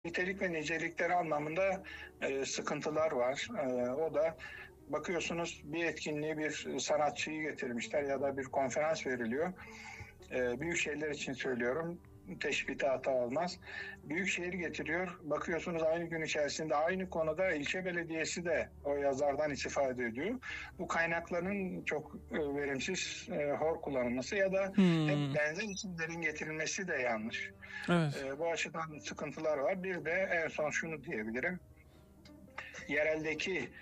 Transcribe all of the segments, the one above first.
nitelik ve nicelikleri anlamında sıkıntılar var. O da bakıyorsunuz bir etkinliği, bir sanatçıyı getirmişler ya da bir konferans veriliyor. Büyük şehirler için söylüyorum. Teşbihte hata olmaz. Büyük şehir getiriyor. Bakıyorsunuz aynı gün içerisinde aynı konuda ilçe belediyesi de o yazardan istifade ediyor. Bu kaynakların çok verimsiz, hor kullanılması ya da hep benzer isimlerin getirilmesi de yanlış. Evet. Bu açıdan sıkıntılar var. Bir de en son şunu diyebilirim. Yereldeki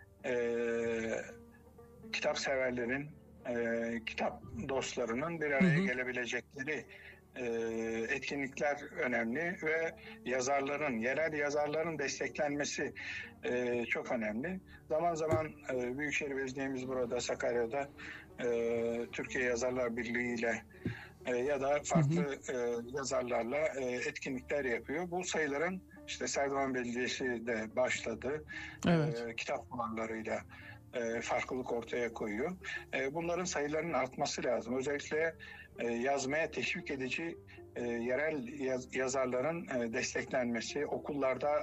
kitap severlerin, kitap dostlarının bir araya gelebilecekleri etkinlikler önemli ve yerel yazarların desteklenmesi çok önemli. Zaman zaman Büyükşehir Belediye'miz burada Sakarya'da Türkiye Yazarlar Birliği ile ya da farklı yazarlarla etkinlikler yapıyor. Bu sayıların işte Serdivan Belediyesi de başladı. Evet. Kitap fuarlarıyla farklılık ortaya koyuyor. Bunların sayılarının artması lazım. Özellikle yazmaya teşvik edici yerel yazarların desteklenmesi, okullarda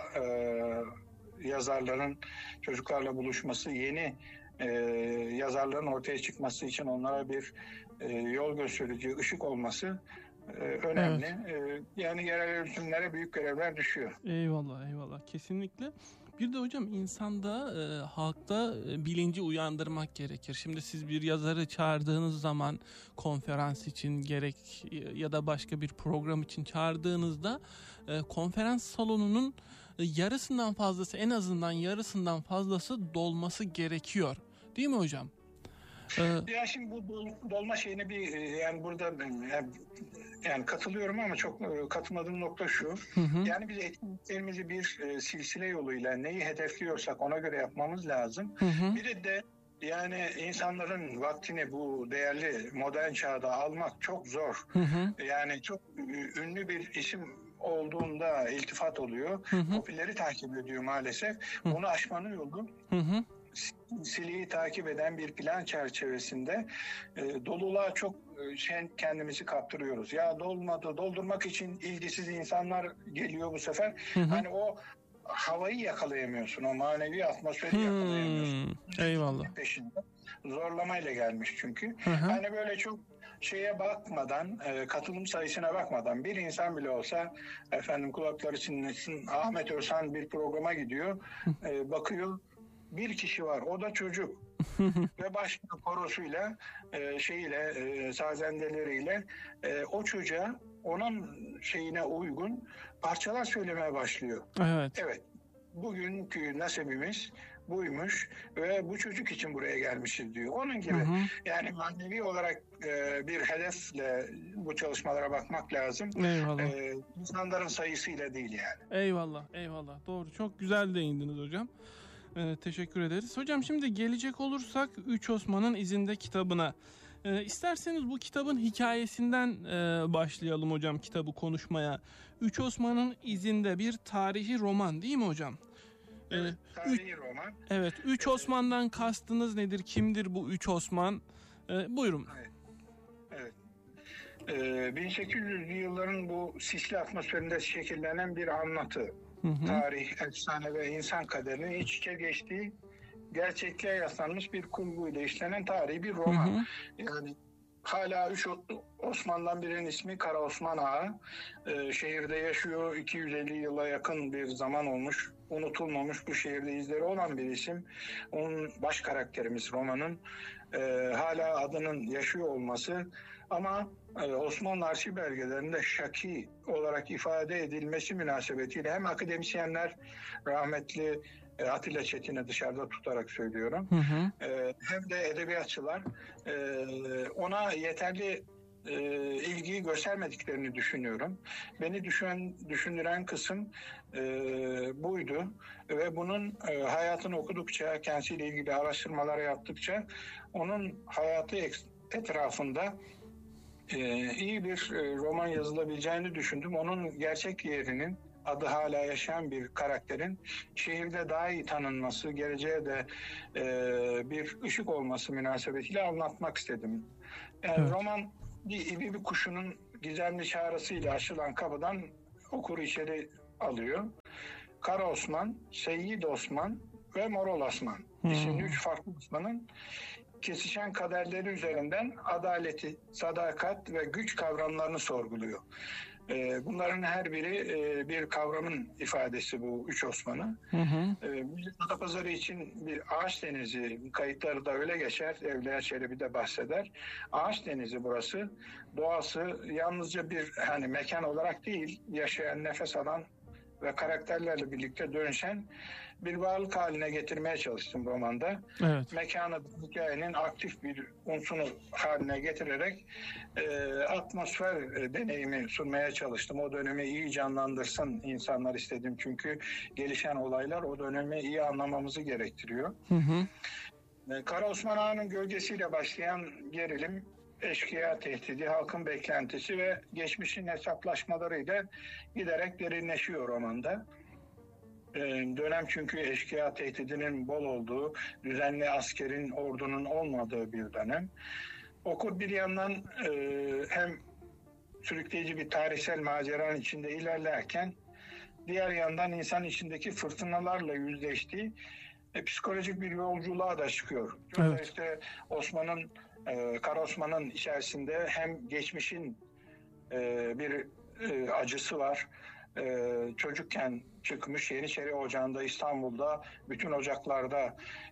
yazarların çocuklarla buluşması, yeni yazarların ortaya çıkması için onlara bir yol gösterici, ışık olması önemli. Evet. Yani yerel yönetimlere büyük görevler düşüyor. Eyvallah. Kesinlikle. Bir de hocam insanda, halkta bilinci uyandırmak gerekir. Şimdi siz bir yazarı çağırdığınız zaman konferans için gerek ya da başka bir program için çağırdığınızda konferans salonunun yarısından fazlası, en azından yarısından fazlası dolması gerekiyor. Değil mi hocam? Ya şimdi bu dolma şeyine yani burada yani katılıyorum ama çok katılmadığım nokta şu. Yani biz etkinliklerimizi bir silsile yoluyla neyi hedefliyorsak ona göre yapmamız lazım. Bir de yani insanların vaktini bu değerli modern çağda almak çok zor. Yani çok ünlü bir isim olduğunda iltifat oluyor. Popüleri takip ediyor maalesef. Onu aşmanın yolu silsiliği takip eden bir plan çerçevesinde doluluğa çok kendimizi kaptırıyoruz. Ya dolmadı, doldurmak için ilgisiz insanlar geliyor bu sefer. Hani o havayı yakalayamıyorsun, o manevi atmosferi yakalayamıyorsun. Eyvallah. Peşinde. Zorlamayla gelmiş çünkü. Hani böyle çok şeye bakmadan, katılım sayısına bakmadan bir insan bile olsa kulakları çınlasın, Ahmet Özhan bir programa gidiyor, bakıyor. Bir kişi var, o da çocuk ve başka korosuyla sazendeleriyle o çocuğa onun şeyine uygun parçalar söylemeye başlıyor. Evet. Bugünkü nasibimiz buymuş ve bu çocuk için buraya gelmişiz diyor. Onun gibi yani manevi olarak bir hedefle bu çalışmalara bakmak lazım. İnsanların sayısıyla değil yani. Eyvallah. Doğru. Çok güzel değindiniz hocam. Teşekkür ederiz. Hocam şimdi gelecek olursak Üç Osman'ın İzinde kitabına. İsterseniz bu kitabın hikayesinden başlayalım hocam kitabı konuşmaya. Üç Osman'ın İzinde bir tarihi roman değil mi hocam? Evet, tarihi roman. Evet, Üç Osman'dan kastınız nedir? Kimdir bu Üç Osman? Buyurun. Evet. 1800'lü yılların bu sisli atmosferinde şekillenen bir anlatı. Tarih, efsane ve insan kaderinin iç içe geçtiği gerçekliğe yaslanmış bir kurguyla işlenen tarihi bir roman. Yani hala 3 Osman'dan birinin ismi Kara Osman Ağa. Şehirde yaşıyor. 250 yıla yakın bir zaman olmuş. Unutulmamış bu şehirde izleri olan bir isim. Onun baş karakterimiz romanın. Hala adının yaşıyor olması ama Osmanlı arşiv belgelerinde Şaki olarak ifade edilmesi münasebetiyle hem akademisyenler rahmetli Atilla Çetin'i dışarıda tutarak söylüyorum. Hem de edebiyatçılar ona yeterli ilgiyi göstermediklerini düşünüyorum. Beni düşündüren kısım buydu ve bunun hayatını okudukça, kendisiyle ilgili araştırmalar yaptıkça onun hayatı etrafında iyi bir roman yazılabileceğini düşündüm. Onun gerçek yerinin, adı hala yaşayan bir karakterin şehirde daha iyi tanınması, geleceğe de bir ışık olması münasebetiyle anlatmak istedim. Yani roman bir kuşunun gizemli çağrısıyla açılan kapıdan okuru içeri alıyor. Kara Osman, Seyyid Osman ve Moral Osman isimli 3 farklı Osman'ın kesişen kaderleri üzerinden adaleti, sadakat ve güç kavramlarını sorguluyor. Bunların her biri bir kavramın ifadesi bu 3 Osman'ı. Adapazarı için bir ağaç denizi, kayıtları da öyle geçer, Evliya Çelebi de bahseder. Ağaç denizi burası. Doğası yalnızca bir mekan olarak değil, yaşayan, nefes alan ve karakterlerle birlikte dönüşen bir varlık haline getirmeye çalıştım romanda. Evet. Mekanı hikayenin aktif bir unsuru haline getirerek atmosfer deneyimi sunmaya çalıştım. O dönemi iyi canlandırsın insanlar istedim. Çünkü gelişen olaylar o dönemi iyi anlamamızı gerektiriyor. Kara Osman Ağa'nın gölgesiyle başlayan gerilim, eşkıya tehdidi, halkın beklentisi ve geçmişin hesaplaşmalarıyla giderek derinleşiyor romanda. Dönem çünkü eşkıya tehdidinin bol olduğu, düzenli askerin, ordunun olmadığı bir dönem. Okur bir yandan hem sürükleyici bir tarihsel maceranın içinde ilerlerken, diğer yandan insan içindeki fırtınalarla yüzleştiği psikolojik bir yolculuğa da çıkıyor. Evet. İşte Kara Osman'ın içerisinde hem geçmişin bir acısı var. Çocukken çıkmış Yeniçeri Ocağı'nda İstanbul'da bütün ocaklarda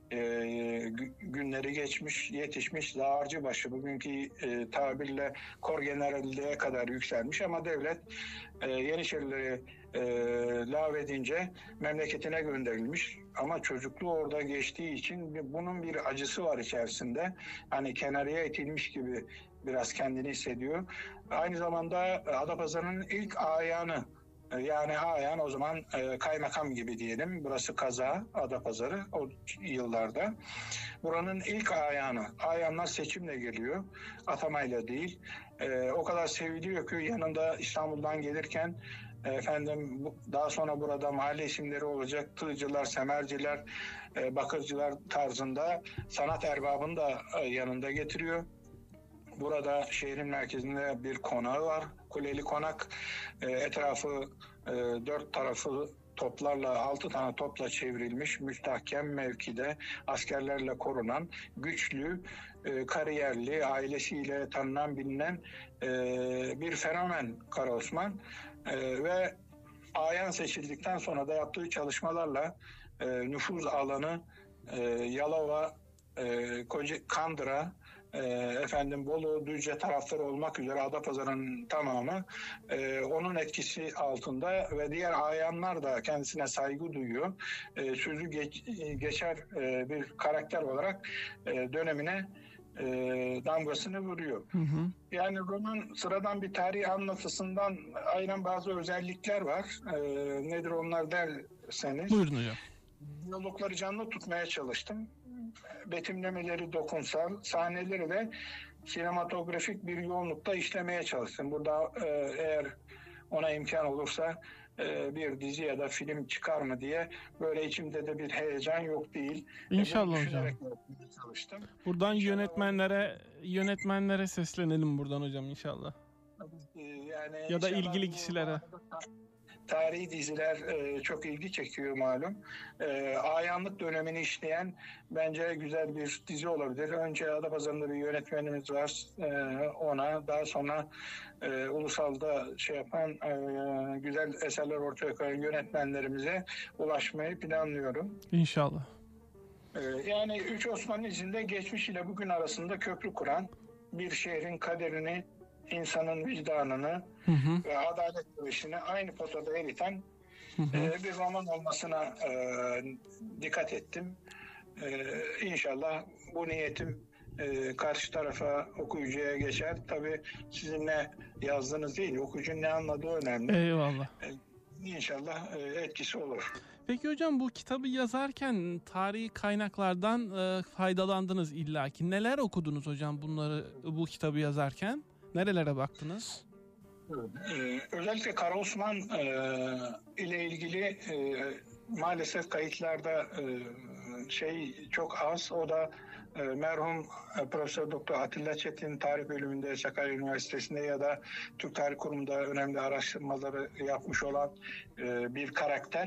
günleri geçmiş, yetişmiş dağarcıbaşı, bugünkü tabirle korgeneralliğe kadar yükselmiş ama devlet Yeniçerileri lağvedince memleketine gönderilmiş ama çocukluğu orada geçtiği için bunun bir acısı var içerisinde. Hani kenarıya itilmiş gibi biraz kendini hissediyor. Aynı zamanda Adapazarı'nın ilk ayanı, yani ayan o zaman kaymakam gibi diyelim. Burası Kaza, Adapazarı o yıllarda. Buranın ilk ayanı. Ayanlar seçimle geliyor. Atamayla değil. O kadar seviliyor ki yanında İstanbul'dan gelirken daha sonra burada mahalle isimleri olacak. Tığcılar, semerciler, bakırcılar tarzında sanat erbabını da yanında getiriyor. Burada şehrin merkezinde bir konağı var. Kuleli Konak. Etrafı 4 tarafı toplarla, 6 tane topla çevrilmiş, müstahkem mevkide askerlerle korunan, güçlü, kariyerli, ailesiyle tanınan, bilinen bir fenomen Kara Osman. Ve ayan seçildikten sonra da yaptığı çalışmalarla nüfuz alanı Yalova, Kandıra, Bolu, Düzce tarafları olmak üzere Adapazarı'nın tamamı onun etkisi altında ve diğer ayanlar da kendisine saygı duyuyor. Sözü geçer bir karakter olarak dönemine damgasını vuruyor. Yani roman sıradan bir tarih anlatısından ayıran bazı özellikler var. Nedir onlar derseniz? Buyurun hocam. Diyalogları canlı tutmaya çalıştım. Betimlemeleri dokunsal, sahneleri de sinematografik bir yoğunlukta işlemeye çalıştım. Burada eğer ona imkan olursa bir dizi ya da film çıkar mı diye böyle içimde de bir heyecan yok değil. İnşallah hocam. Çalıştım. Buradan yönetmenlere seslenelim buradan hocam inşallah. Yani ya da ilgili kişilere. Tarihi diziler çok ilgi çekiyor malum. Ayanlık dönemini işleyen bence güzel bir dizi olabilir. Önce Adapazarı'nda bir yönetmenimiz var. Ona daha sonra ulusalda güzel eserler ortaya koyan yönetmenlerimize ulaşmayı planlıyorum. İnşallah. Yani 3 Osman'ın izinde geçmiş ile bugün arasında köprü kuran, bir şehrin kaderini, insanın vicdanını ve adalet güreşini aynı potada eriten bir roman olmasına dikkat ettim. İnşallah bu niyetim karşı tarafa, okuyucuya geçer. Tabii sizin ne yazdığınız değil, okuyucunun ne anladığı önemli. Eyvallah. İnşallah etkisi olur. Peki hocam, bu kitabı yazarken tarihi kaynaklardan faydalandınız illaki. Neler okudunuz hocam bu kitabı yazarken? Nerelere baktınız? Özellikle Kara Osman ile ilgili maalesef kayıtlarda çok az. O da merhum Profesör Doktor Atilla Çetin tarih bölümünde Sakarya Üniversitesi'nde ya da Türk Tarih Kurumu'nda önemli araştırmaları yapmış olan bir karakter.